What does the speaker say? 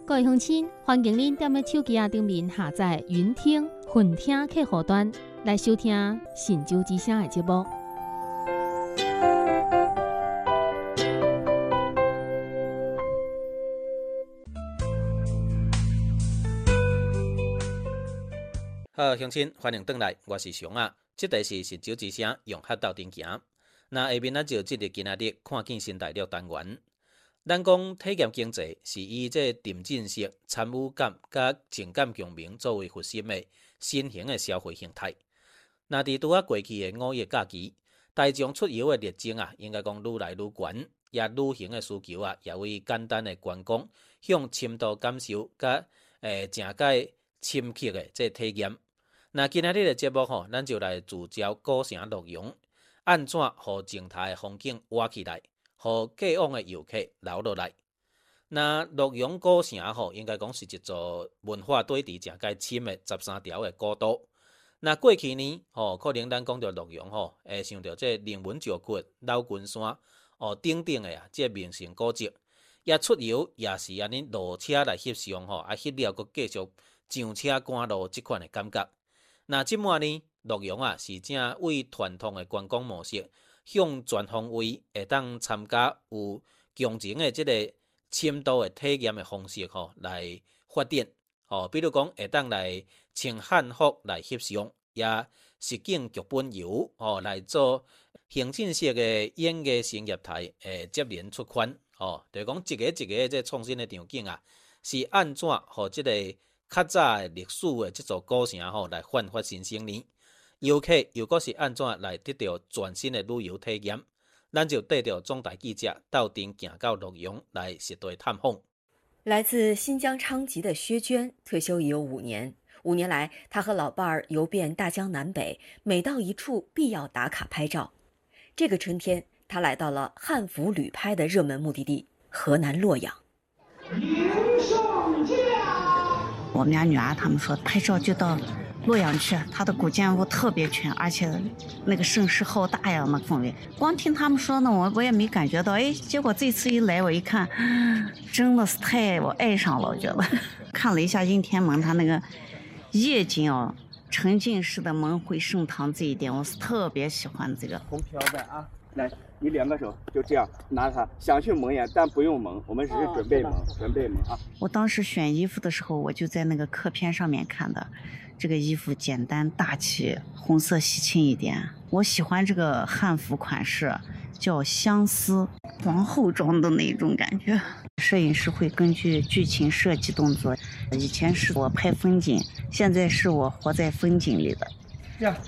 各位乡亲，欢迎您踮咧手机顶面下载云听、混听客户端来收听《神州之声》的节目。 好，乡亲，欢迎回来，我是熊啊。这题是神州之声用黑道顶行。那下面咱就即日今仔日看见新大陆单元。咱讲体验经济是以这沉浸式、参与感甲情感共鸣作为核心的新型的消费形态。那伫拄过去的5一假期，大众出游的热情啊，应该讲愈来愈悬，也旅行的需求啊，也为简单的观光向深度感受甲正解深刻的这体验。那今仔日的节目吼，咱就来聚焦古城洛阳，安怎互静态的风景活起来？互过往的游客留落来。那洛阳古城吼，应该讲是一座文化底蕴诚介深的13条的古都。那过去呢，可能咱讲到洛阳吼，会想到这人文石窟、老君山等等的啊，这名胜古迹。也出游也是安尼落车来翕相吼，翕了佫继续上车赶路即款的感觉。那即满呢，洛阳啊是正为传统的观光模式。向全方位会当参加有强情的即个深度的体验的方式吼来发展比如讲会当来穿汉服来翕相，也实景剧本游来做行政式的演艺产业台接连出款就是讲一个一个这创新的场景啊，是安怎互即个较早的历史的即座古城来焕发新生呢？游客又阁是安怎来得到全新的旅游体验？咱就带着总台记者到顶行到洛阳来实地探访。 来自新疆昌吉的薛娟退休已有5年，5年来，她和老伴儿游遍大江南北，每到一处必要打卡拍照。这个春天，她来到了汉服旅拍的热门目的地河南洛阳。 我们家女儿他们说拍照就到洛阳去，它的古建物特别全，而且那个声势浩大呀，那氛围。光听他们说呢，我也没感觉到，结果这次一来，我一看，真的是我爱上了，我觉得。看了一下应天门，它那个夜景沉浸式的门会盛唐这一点，我是特别喜欢这个。 红飘带啊，来，你2个手就这样拿它，想去蒙眼，但不用蒙，我们只是准备蒙啊。 我当时选衣服的时候，我就在那个客片上面看的。这个衣服简单大气，红色喜庆一点。我喜欢这个汉服款式，叫相思，皇后装的那种感觉。摄影师会根据剧情设计动作，以前是我拍风景，现在是我活在风景里的。 这样